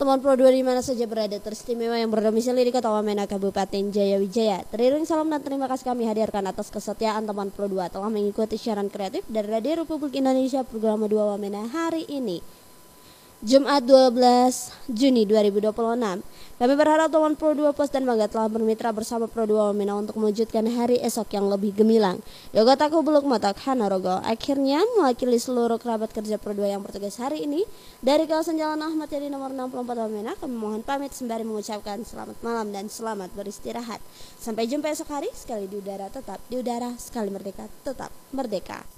teman Pro 2 di mana saja berada, teristimewa yang berdomisili di Kota Wamena, Kabupaten Jayawijaya. Teriring salam dan terima kasih kami hadirkan atas kesetiaan teman Pro 2 telah mengikuti siaran kreatif dari Radio Republik Indonesia program 2 Wamena hari ini, Jumat 12 Juni 2026. Kami berharap teman Pro 2 Pos dan Bangga telah bermitra bersama Pro 2 Wamena untuk mewujudkan hari esok yang lebih gemilang. Yogotaku Buluk Matak Hanarogo. Akhirnya mewakili seluruh kerabat kerja Pro 2 yang bertugas hari ini dari kawasan Jalan Ahmad Yani nomor 64 Wamena, kami mohon pamit sembari mengucapkan selamat malam dan selamat beristirahat. Sampai jumpa esok hari, sekali di udara tetap di udara, sekali merdeka tetap merdeka.